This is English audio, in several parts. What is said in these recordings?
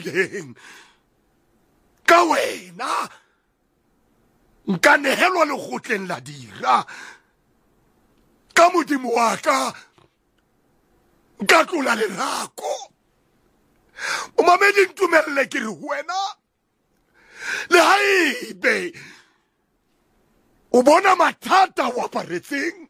leng ka wena nka nehelwa lekgotleng la dira ka modimo wa ka nka tlola lerako o mamedi ntumelle ke re wena le haebe o bona mathata wa paretseng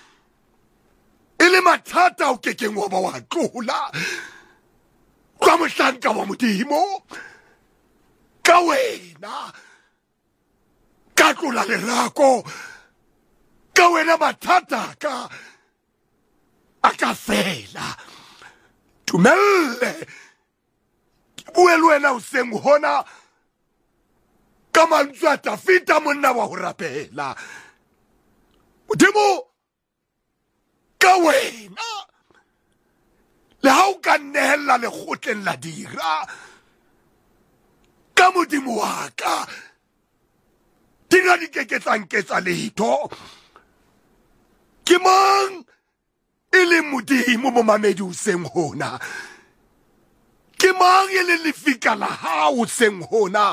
e le mathata o kekeng wa ba wa tlola ka mohlanka wa modimo ka wena ka tlola lerako ka wena mathata ka a ka fela tumelle ke bue le wena o seng hona ka mantswe a Dafita monna wa ho rapela modimo ka wena le ha o ka nnehella lekgotleng la dira ka modimo wa ka dira di keketlang ketsa letho ke mang e le modimo mo mamedi o seng hona ke mang e le lefika la hao seng hona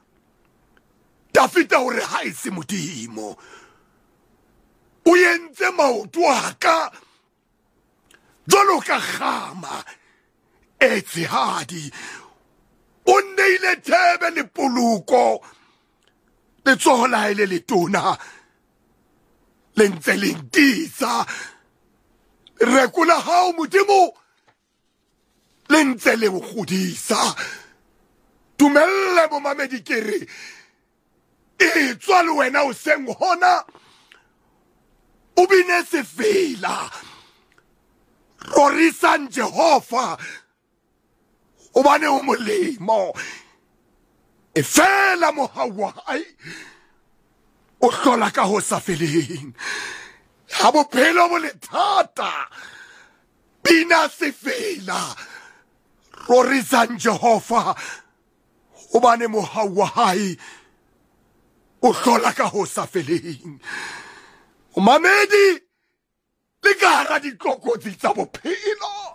Dafita o re ha e se modimo o yentse maoto a ka jwalo ka kgama e tshehadi o nneile thebe le poluko letsoho la hae le letona le ntse le ntisa reko la hao modimo le ntse le o godisa tumelle mo mamedi ke re e tswa le wena o seng hona o bine sefela rorisang Jehova o bane o molemo e fela mohau wa hae o hlola ka ho sa feleng ha bophelo bo le thata bina sefela rorisang Jehova o bane mohau wa hae o hlola ka ho sa feleng o mamedi le ka hara ditlokotsi tsa bophelo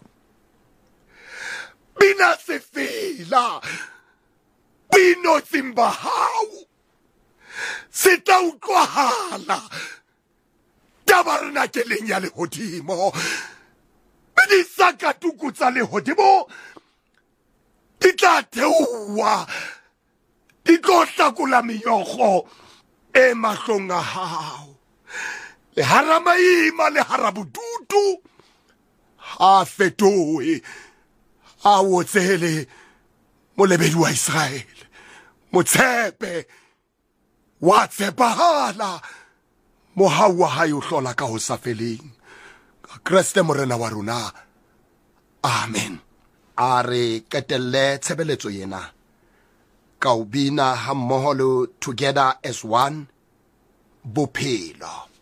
bina sefela bino tsimba hao se tla utlwahala tabernakeleng ya lehodimo di sakatuku tsa lehodimo di tla theoha di tlo hlakola meokgo e mahlong a hao le hara maima le hara bodutu ha fetohe a wotsele molebedi wa Israele motshepe wa tshepahala mohau wa hae o hlola ka ho sa feleng ka Kriste morena wa rona amen a re ketelle tshebeletso yena ka ubina ha mmoho le Together as One bophelo.